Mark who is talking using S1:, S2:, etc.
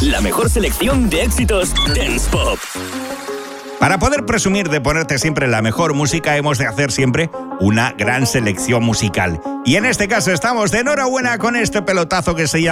S1: La mejor selección de éxitos dance pop.
S2: Para poder presumir de ponerte siempre la mejor música, hemos de hacer siempre una gran selección musical. Y en este caso estamos de enhorabuena con este pelotazo que se llama